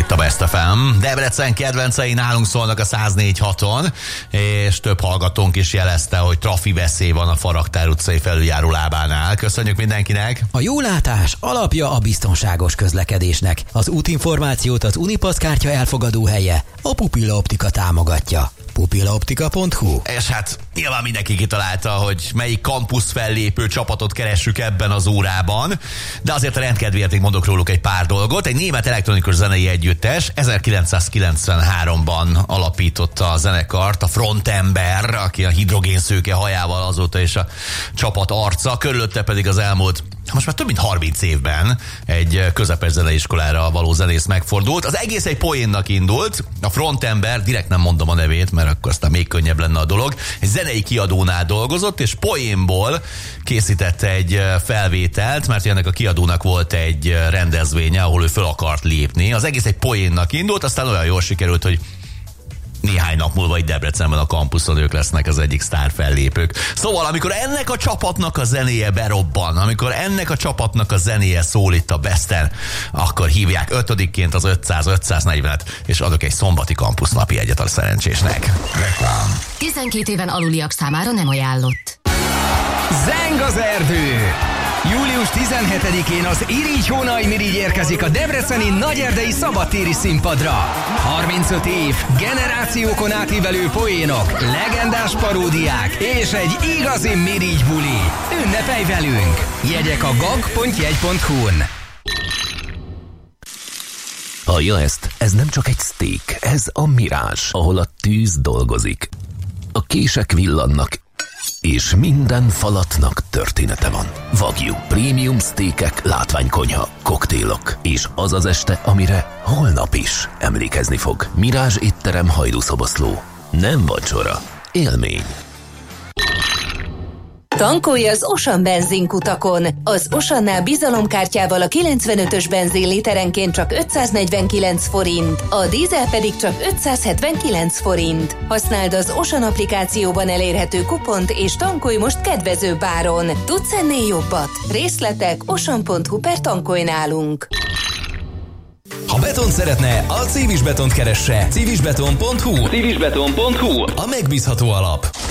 itt a Best FM. Debrecen kedvencei nálunk szólnak a 104.6-on, és több hallgatónk is jelezte, hogy trafi veszély van a Faraktár utcai felüljáró lábánál. Köszönjük mindenkinek! A jólátás alapja a biztonságos közlekedésnek. Az útinformációt az Unipass kártya elfogadó helye, a Pupilla Optika támogatja. pupillaoptika.hu. És hát nyilván mindenki kitalálta, hogy melyik kampusz fellépő csapatot keressük ebben az órában, de azért a rendkedvéért mondok róluk egy pár dolgot. Egy német elektronikus zenei együttes 1993-ban alapította a zenekart a frontember, aki a hidrogénszőke hajával azóta is a csapat arca, körülötte pedig az elmúlt most már több mint 30 évben egy közepes zeneiskolára való zenész megfordult. Az egész egy poénnak indult. A frontember, direkt nem mondom a nevét, mert akkor aztán még könnyebb lenne a dolog, egy zenei kiadónál dolgozott, és poénból készítette egy felvételt, mert ennek a kiadónak volt egy rendezvénye, ahol ő föl akart lépni. Az egész egy poénnak indult, aztán olyan jól sikerült, hogy néhány nap múlva itt Debrecenben a kampuszon ők lesznek az egyik sztár fellépők. Szóval, amikor ennek a csapatnak a zenéje berobban, amikor ennek a csapatnak a zenéje szól itt a Besten, akkor hívják 5-ként az 500-540-et, és adok egy szombati kampusznapi egyet a szerencsésnek. Reklám. 12 éven aluliak számára nem ajánlott. Zeng az erdő! Július 17-én az Irigy-Hónaj-Mirigy érkezik a debreceni Nagyerdei szabadtéri színpadra. 35 év, generációkon átívelő poénok, legendás paródiák és egy igazi Mirigy buli. Ünnepelj velünk! Jegyek a gag.jegy.hu-n. Hallja ezt? Ez nem csak egy steak, ez a Mirázs, ahol a tűz dolgozik. A kések villannak, és minden falatnak története van. Wagyu, prémium sztékek, látványkonyha, koktélok, és az az este, amire holnap is emlékezni fog. Mirázs étterem, Hajdúszoboszló. Nem vacsora, élmény. Tankolj az Osan benzinkutakon. Az Osannál bizalomkártyával a 95-ös benzin literenként csak 549 forint, a dízel pedig csak 579 forint. Használd az Osan applikációban elérhető kupont és tankolj most kedvezőbb áron. Tudsz ennél jobbat? Részletek osan.hu/tankolj nálunk. Ha betont szeretne, a Civis Betont keresse. Civisbeton.hu. Civisbeton.hu. A megbízható alap.